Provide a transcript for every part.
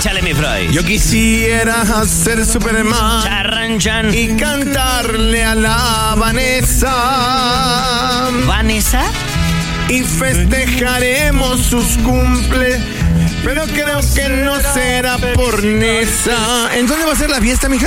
Échale, mi Freud. Yo quisiera ser Superman Charranchan. y cantarle a la Vanessa. ¿Vanessa? Y festejaremos sus cumples, pero creo que no será por Nesa. ¿En dónde va a ser la fiesta, mija?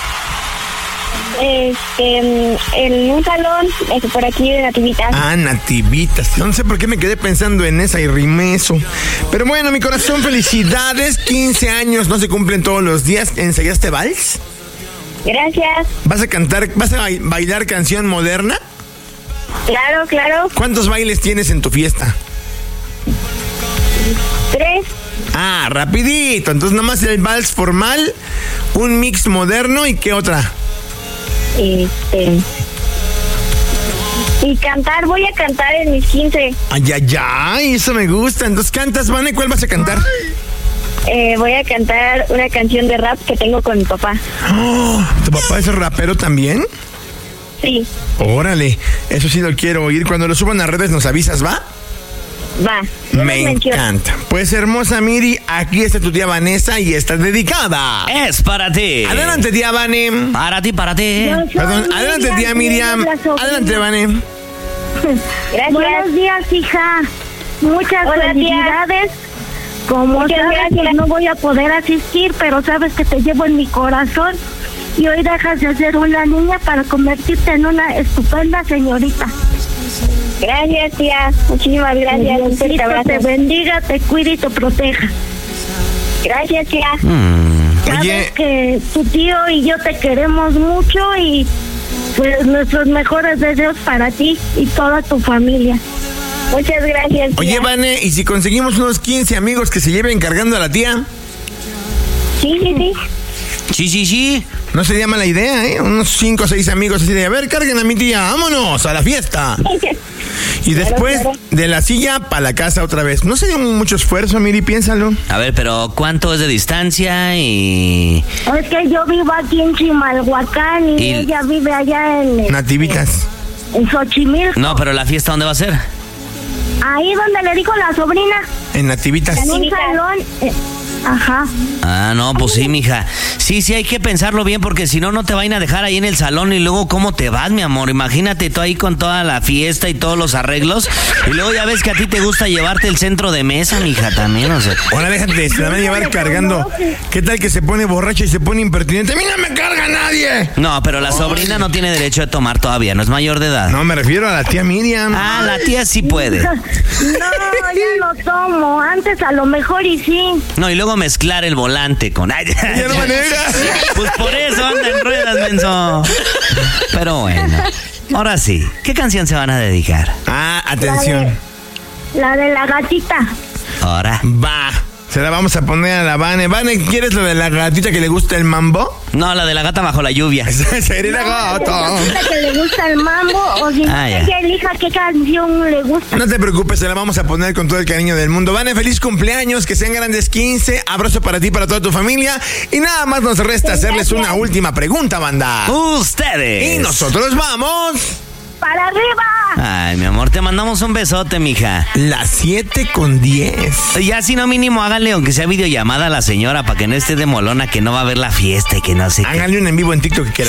En un salón por aquí de Nativitas. Ah, Nativitas. No sé por qué me quedé pensando en esa y rimé eso. Pero bueno, mi corazón, felicidades. 15 años no se cumplen todos los días. ¿Ensayaste vals? Gracias. ¿Vas a cantar, vas a bailar canción moderna? Claro, claro. ¿Cuántos bailes tienes en tu fiesta? 3. Ah, rapidito. Entonces nomás el vals formal, un mix moderno y ¿qué otra? Y cantar, voy a cantar en mis 15. Ay, ay, ay, eso me gusta. Entonces cantas, Vane, ¿cuál vas a cantar? Voy a cantar una canción de rap que tengo con mi papá. Oh, ¿tu papá es rapero también? Sí. Órale, eso sí lo quiero oír. Cuando lo suban a redes nos avisas, ¿va? Va. Me encanta. Pues hermosa Miri, aquí está tu tía Vanessa y está dedicada. Es para ti. Adelante, tía Vane. Para ti, para ti. Perdón, adelante, tía Miriam. Adelante, Vane. Gracias. Buenos días, hija. Muchas felicidades. Como Muchas sabes, gracias. no voy a poder asistir, pero sabes que te llevo en mi corazón. Y hoy dejas de ser una niña para convertirte en una estupenda señorita. Gracias, tía. Muchísimas gracias. Un fuerte Diosito abrazo. te bendiga, te cuide y te proteja. Gracias, tía. Sabes Oye, que tu tío y yo te queremos mucho y pues nuestros mejores deseos para ti y toda tu familia. Muchas gracias, tía. oye, Vane, ¿y si conseguimos unos 15 amigos que se lleven cargando a la tía? Sí, sí, sí. Sí, sí, sí. No sería mala idea, ¿eh? Unos 5 o 6 amigos así de, a ver, carguen a mi tía, vámonos a la fiesta. Y después claro. de la silla para la casa otra vez. No sería mucho esfuerzo, Miri, piénsalo. A ver, pero ¿cuánto es de distancia? Y Es que yo vivo aquí en Chimalhuacán y Y- ella vive allá en Nativitas. Xochimilco. no, pero la fiesta ¿dónde va a ser? Ahí donde le dijo la sobrina, En Nativitas. en un Nativitas. salón. Ajá. Ah, no, pues sí, mija. Sí, hay que pensarlo bien porque si no, no te vayan a dejar ahí en el salón y luego ¿cómo te vas, mi amor? Imagínate tú ahí con toda la fiesta y todos los arreglos y luego ya ves que a ti te gusta llevarte el centro de mesa, mija, también, o sea. Ahora déjate, se la van a llevar cargando. ¿Qué tal que se pone borracha y se pone impertinente? ¡A mí no me carga nadie! No, pero la sobrina no tiene derecho de tomar todavía, no es mayor de edad. No, me refiero a la tía Miriam. Ah, la tía sí puede. No, ya lo tomo. Antes a lo mejor y sí. No, y luego mezclar el volante con... Ay, Ya no manera. pues por eso anda en ruedas, menso. Pero bueno, ahora sí, ¿qué canción se van a dedicar? Ah, atención. La de la gatita. Ahora. Va. Se la vamos a poner a la Vane. Vane, ¿quieres lo de la gatita que le gusta el mambo? No, la de la gata bajo la lluvia. Sería la gata. La gatita que le gusta el mambo o si Ah, ya. ella elija qué canción le gusta. No te preocupes, se la vamos a poner con todo el cariño del mundo. Vane, feliz cumpleaños, que sean grandes 15. Abrazo para ti, para toda tu familia. Y nada más nos resta hacerles una última pregunta, banda. Ustedes. Y nosotros vamos. ¡Para arriba! Ay, mi amor, te mandamos un besote, mija. Las 7:10. Ya si no mínimo háganle aunque sea videollamada a la señora para que no esté de molona que no va a ver la fiesta y que no sé qué. Háganle un en vivo en TikTok que